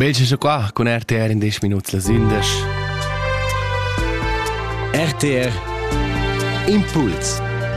Belge qua con RTR in 10 minuti las indes. RTR Impuls.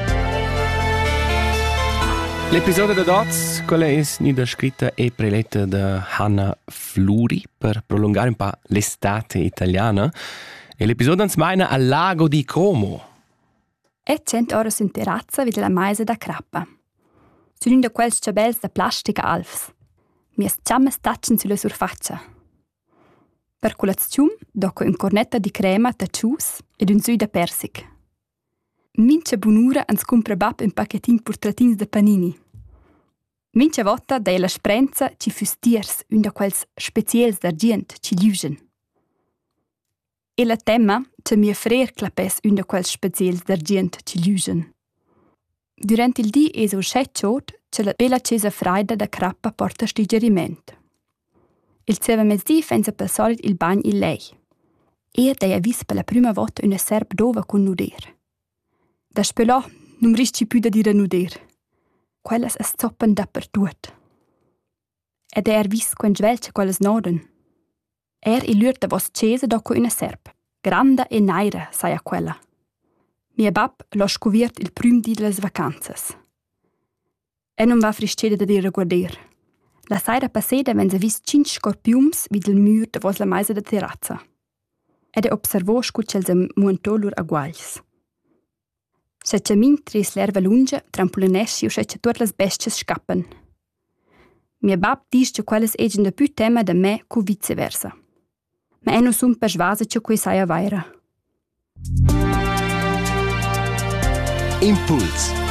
L'episodio da Dots, quella è nida scritta e preletta da Hanna Fluri per prolungare un po' l'estate italiana. E l'episodio ens maina al lago di Como. E 100 ore in terrazza vede la maisa da crappa. Sono da quels ciabels da plastica alfs. Mies ciammes taccian sulla surfaccia. Per colazione, dopo un cornetto di crema taccius ed un sui da persic. Mince bunura ans compra bab un pacchettin portratins de panini. Mince volta dai la sprenza ci fustiers un da quels speciels d'argent ci liugen. E la tema che mia frer clapes un da quels speciels d'argent ci liugen. Durant il dì es o scetchot che la bella cesa fraida da crappa porta stigeriment. Il seva mezdì fenza per solid il bagn il lei. Dei ha vis per la prima volta una serp d'ova con nuder. Da spelò non risci più da dire nuder. Quellas es zoppan dappertut. Ed vis quen svelce quellas noden. Il lurt da vos cesa dopo una serp. Granda e naira, saia quella. Mia bab l'ho scoviert il prim di delle vacanzas. Non va frisceda da dire guarder. La saira passeda ven se vis 5 scorpiums vid il mur da vos la maisa da terrazza. Ed observò scuccel se muantolur a guagls. Se camin tris l'erva lunga, trampolinesci o se tutte le besties scappan. Mia bab dice che quelles egen da più tema da me cu viceversa. Ma non sun persvasa che quei saia vaira. Impuls.